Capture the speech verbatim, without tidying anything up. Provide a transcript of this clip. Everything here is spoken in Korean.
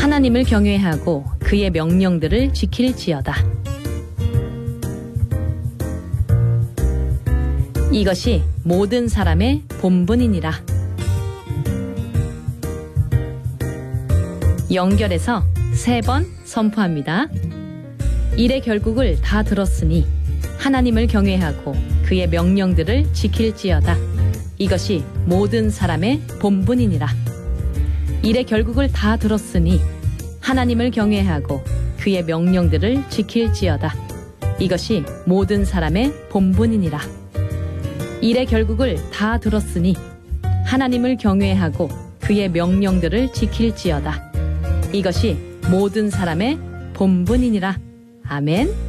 하나님을 경외하고 그의 명령들을 지킬지어다. 이것이 모든 사람의 본분이니라. 연결해서 세 번 선포합니다. 일의 결국을 다 들었으니 하나님을 경외하고 그의 명령들을 지킬지어다. 이것이 모든 사람의 본분이니라. 일의 결국을 다 들었으니 하나님을 경외하고 그의 명령들을 지킬지어다. 이것이 모든 사람의 본분이니라. 일의 결국을 다 들었으니 하나님을 경외하고 그의 명령들을 지킬지어다. 이것이 모든 사람의 본분이니라. 아멘.